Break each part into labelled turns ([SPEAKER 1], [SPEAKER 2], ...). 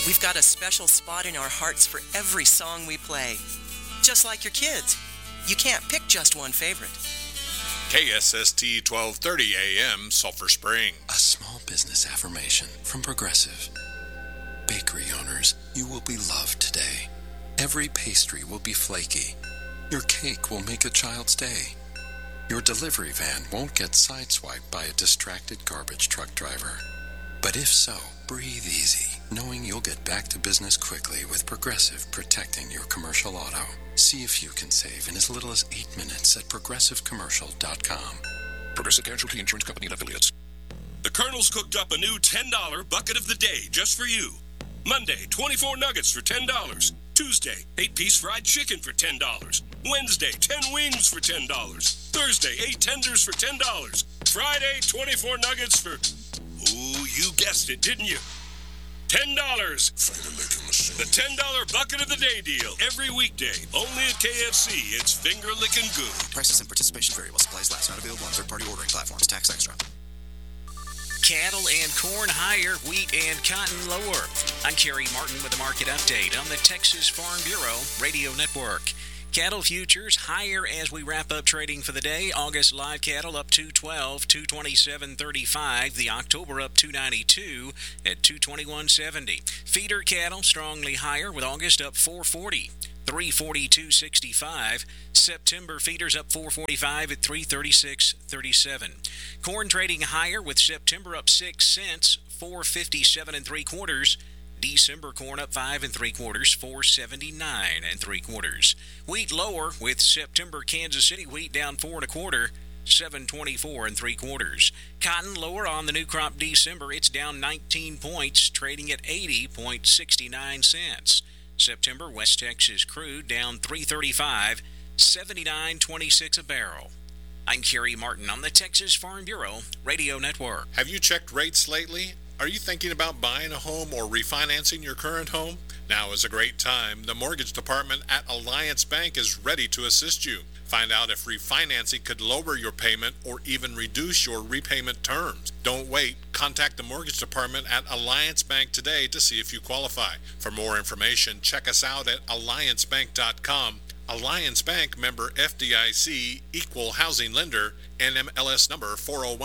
[SPEAKER 1] We've got a special spot in our hearts for every song we play. Just like your kids, you can't pick just one favorite.
[SPEAKER 2] KSST 1230 AM, Sulphur Spring.
[SPEAKER 3] A small business affirmation from Progressive. Bakery owners, you will be loved today. Every pastry will be flaky. Your cake will make a child's day. Your delivery van won't get sideswiped by a distracted garbage truck driver. But if so, breathe easy, knowing you'll get back to business quickly with Progressive protecting your commercial auto. See if you can save in as little as 8 minutes at progressivecommercial.com.
[SPEAKER 4] Progressive Casualty Insurance Company and Affiliates.
[SPEAKER 5] The Colonel's cooked up a new $10 bucket of the day just for you. Monday, 24 nuggets for $10. Tuesday, 8-piece fried chicken for $10. Wednesday, 10 wings for $10. Thursday, 8 tenders for $10. Friday, 24 nuggets for... Ooh, you guessed it, didn't you? $10. The $10 bucket of the day deal. Every weekday. Only at KFC. It's finger licking good.
[SPEAKER 6] Prices and participation vary while supplies last. Not available on third-party ordering platforms. Tax extra.
[SPEAKER 7] Cattle and corn higher, wheat and cotton lower. I'm Kerry Martin with a market update on the Texas Farm Bureau Radio Network. Cattle futures higher as we wrap up trading for the day. August live cattle up 212, 227.35. The October up 292 at 221.70. Feeder cattle strongly higher with August up 440. 342.65. September feeders up 445 at 336.37. Corn trading higher with September up 6 cents, 457 3/4. December corn up 5 3/4, 479 3/4. Wheat lower with September Kansas City wheat down 4 1/4, 724 3/4. Cotton lower on the new crop December. It's down 19 points, trading at 80.69 cents. September West Texas crude down 335, 79.26 a barrel. I'm Kerry Martin on the Texas Farm Bureau Radio Network.
[SPEAKER 2] Have you checked rates lately? Are you thinking about buying a home or refinancing your current home? Now is a great time. The mortgage department at Alliance Bank is ready to assist you. Find out if refinancing could lower your payment or even reduce your repayment terms. Don't wait. Contact the mortgage department at Alliance Bank today to see if you qualify. For more information, check us out at alliancebank.com. Alliance Bank, member FDIC, equal housing lender, NMLS number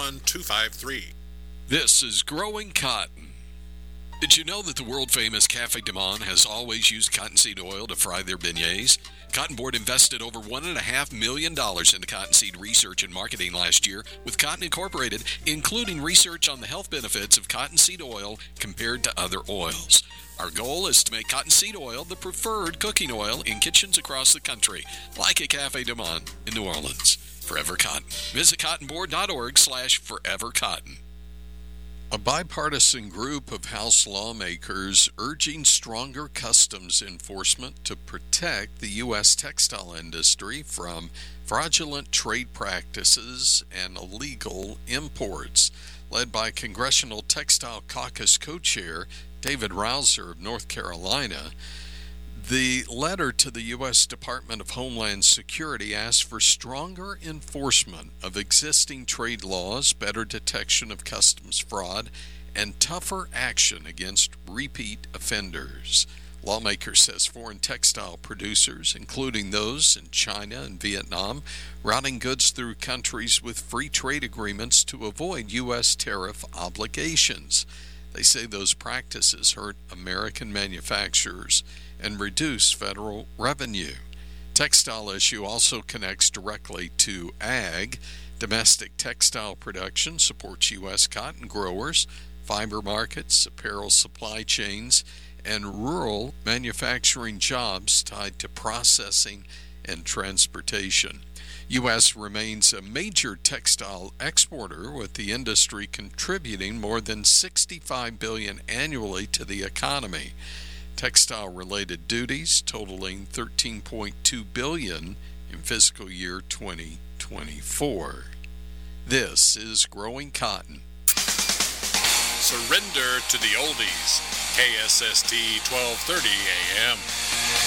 [SPEAKER 2] 401253.
[SPEAKER 4] This is Growing Cotton. Did you know that the world-famous Cafe Du Monde has always used cottonseed oil to fry their beignets? Cotton Board invested over $1.5 million into cottonseed research and marketing last year with Cotton Incorporated, including research on the health benefits of cottonseed oil compared to other oils. Our goal is to make cottonseed oil the preferred cooking oil in kitchens across the country, like a Cafe Du Monde in New Orleans. Forever Cotton. Visit cottonboard.org/forevercotton. A bipartisan group of House lawmakers urging stronger customs enforcement to protect the U.S. textile industry from fraudulent trade practices and illegal imports. Led by Congressional Textile Caucus co-chair David Rouser of North Carolina, the letter to the U.S. Department of Homeland Security asks for stronger enforcement of existing trade laws, better detection of customs fraud, and tougher action against repeat offenders. Lawmaker says foreign textile producers, including those in China and Vietnam, routing goods through countries with free trade agreements to avoid U.S. tariff obligations. They say those practices hurt American manufacturers and reduce federal revenue. Textile issue also connects directly to ag. Domestic textile production supports U.S. cotton growers, fiber markets, apparel supply chains, and rural manufacturing jobs tied to processing and transportation. U.S. remains a major textile exporter, with the industry contributing more than $65 billion annually to the economy. Textile-related duties totaling $13.2 billion in fiscal year 2024. This is Growing Cotton.
[SPEAKER 2] Surrender to the oldies. KSST 1230 AM.